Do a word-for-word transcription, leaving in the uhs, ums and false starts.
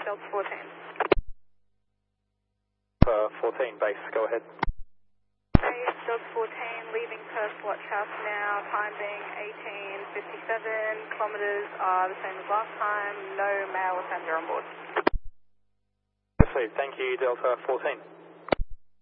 Delta fourteen. Uh, fourteen, base, go ahead. Base, Delta fourteen, leaving Perth Watch House now, time being eighteen fifty-seven, kilometres are the same as last time, no male offender on board. Received, thank you, Delta fourteen.